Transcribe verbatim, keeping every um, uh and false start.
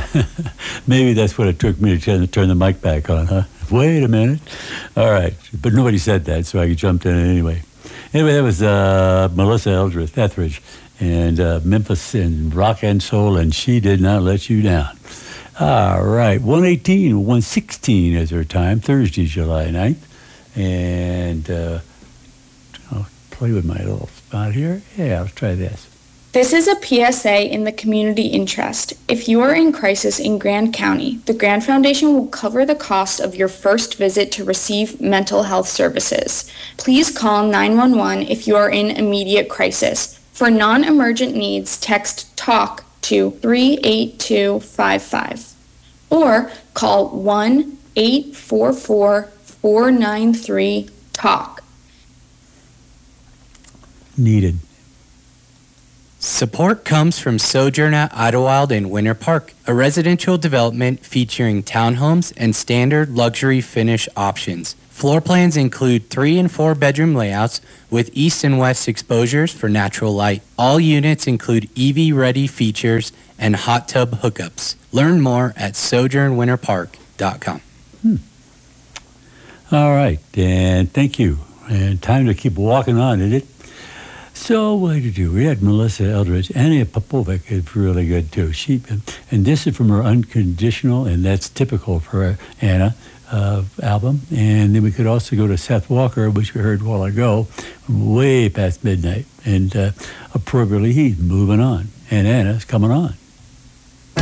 Maybe that's what it took me to turn, turn the mic back on, huh? Wait a minute. All right. But nobody said that, so I jumped in anyway. Anyway, that was uh, Melissa Eldridge, Etheridge, and uh, Memphis and rock and soul, and She Did Not Let You Down. All right. one eighteen, one sixteen is her time, Thursday, July ninth. And uh, I'll play with my little spot here. Yeah, let's try this. This is a P S A in the community interest. If you are in crisis in Grand County, the Grand Foundation will cover the cost of your first visit to receive mental health services. Please call nine one one if you are in immediate crisis. For non-emergent needs, text TALK to three eight two five five or call one eight four four four nine three TALK. Needed. Support comes from Sojourn at Idlewild in Winter Park, a residential development featuring townhomes and standard luxury finish options. Floor plans include three and four bedroom layouts with east and west exposures for natural light. All units include E V-ready features and hot tub hookups. Learn more at sojourn winter park dot com. Hmm. All right, and thank you. And time to keep walking on, isn't it? So what did you do? We had Melissa Eldridge. Anna Popovic is really good, too. She, and this is from her Unconditional, and that's typical for Anna, uh, album. And then we could also go to Seth Walker, which we heard a while ago, way past midnight. And uh, appropriately, he's moving on. And Anna's coming on.